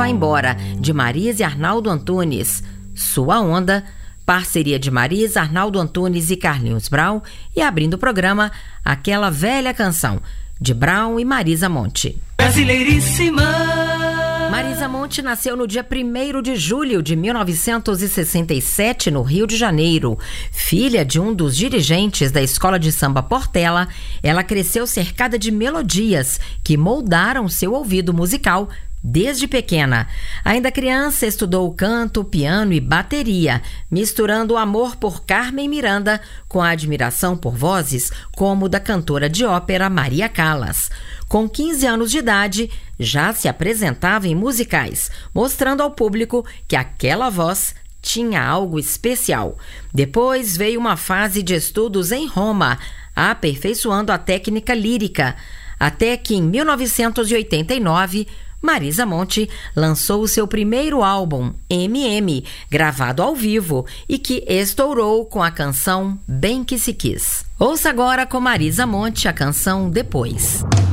Vai Embora, de Marisa e Arnaldo Antunes. Sua Onda, parceria de Marisa, Arnaldo Antunes e Carlinhos Brown. E abrindo o programa, Aquela Velha Canção, de Brown e Marisa Monte. Brasileiríssima. Marisa Monte nasceu no dia 1º de julho de 1967, no Rio de Janeiro. Filha de um dos dirigentes da Escola de Samba Portela, ela cresceu cercada de melodias que moldaram seu ouvido musical desde pequena. Ainda criança, estudou canto, piano e bateria, misturando o amor por Carmen Miranda com a admiração por vozes como da cantora de ópera Maria Callas. Com 15 anos de idade, já se apresentava em musicais, mostrando ao público que aquela voz tinha algo especial. Depois veio uma fase de estudos em Roma, aperfeiçoando a técnica lírica, até que em 1989, Marisa Monte lançou o seu primeiro álbum, MM, gravado ao vivo e que estourou com a canção Bem Que Se Quis. Ouça agora com Marisa Monte a canção Depois.